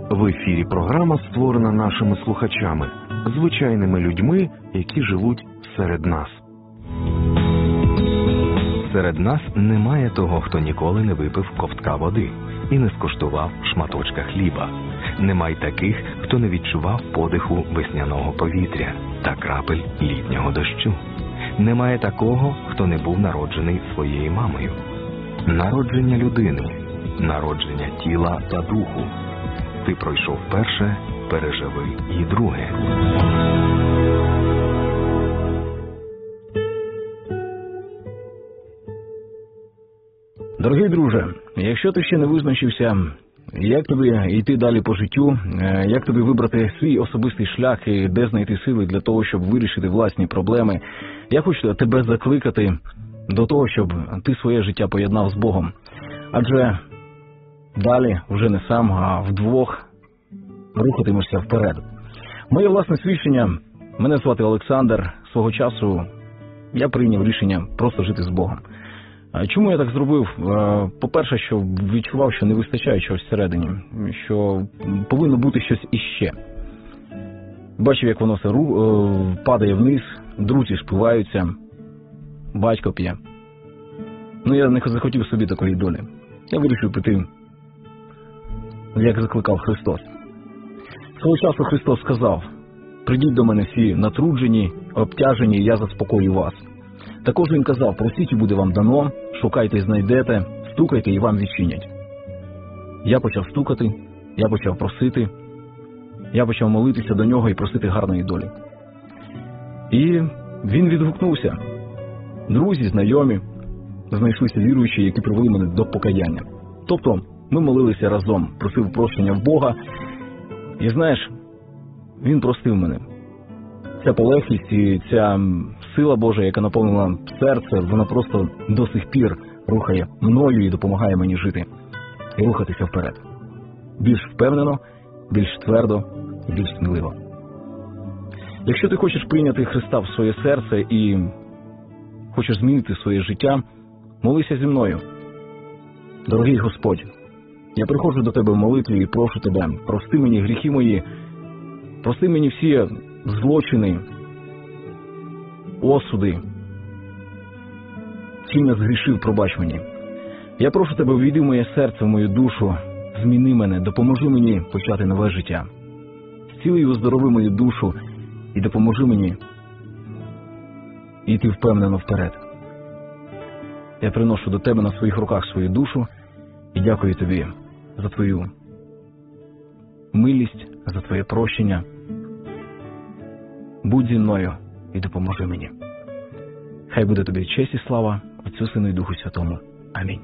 В ефірі програма створена нашими слухачами, звичайними людьми, які живуть серед нас. Серед нас немає того, хто ніколи не випив ковтка води і не скуштував шматочка хліба. Немає таких, хто не відчував подиху весняного повітря та крапель літнього дощу. Немає такого, хто не був народжений своєю мамою. Народження людини, народження тіла та духу. Ти пройшов перше, переживи і друге. Дорогий друже, якщо ти ще не визначився, як тобі йти далі по життю, як тобі вибрати свій особистий шлях і де знайти сили для того, щоб вирішити власні проблеми, я хочу тебе закликати до того, щоб ти своє життя поєднав з Богом. Адже далі вже не сам, а вдвох рухатимешся вперед. Моє власне свідчення, мене звати Олександр, свого часу я прийняв рішення просто жити з Богом. Чому я так зробив? По-перше, що відчував, що не вистачає чогось всередині, що повинно бути щось іще. Бачив, як воно все падає вниз, друзі спиваються, батько п'є. Я не захотів собі такої долі. Я вирішив піти, як закликав Христос. Свого часу Христос сказав: «Придіть до мене всі натруджені, обтяжені, я заспокою вас». Також він казав: «Просіть і буде вам дано, шукайте і знайдете, стукайте і вам відчинять». Я почав стукати, я почав просити, я почав молитися до нього і просити гарної долі. І він відгукнувся. Друзі, знайомі, знайшлися віруючі, які привели мене до покаяння. Тобто ми молилися разом, просив прощення в Бога. І знаєш, він простив мене. Ця полегкість і ця сила Божа, яка наповнила серце, вона просто до сих пір рухає мною і допомагає мені жити і рухатися вперед. Більш впевнено, більш твердо і більш сміливо. Якщо ти хочеш прийняти Христа в своє серце і хочеш змінити своє життя, молися зі мною. Дорогий Господь, я приходжу до Тебе в молитві і прошу Тебе, прости мені гріхи мої, прости мені всі злочини, осуди. Чим я згрішив, пробач мені. Я прошу Тебе, увійди в моє серце, в мою душу, зміни мене, допоможи мені почати нове життя. Зціли і оздорови мою душу і допоможи мені йти впевнено вперед. Я приношу до Тебе на своїх руках свою душу і дякую Тобі за Твою милість, за Твоє прощення. Будь зі мною і допоможи мені. Хай буде Тобі честь і слава, Отцю, Сину і Духу Святому. Амінь.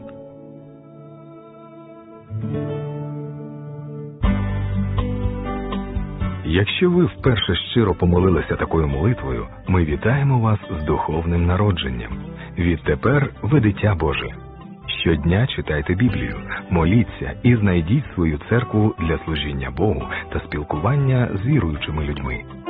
Якщо ви вперше щиро помолилися такою молитвою, ми вітаємо вас з духовним народженням. Відтепер ви дитя Боже. Щодня читайте Біблію, моліться і знайдіть свою церкву для служіння Богу та спілкування з віруючими людьми.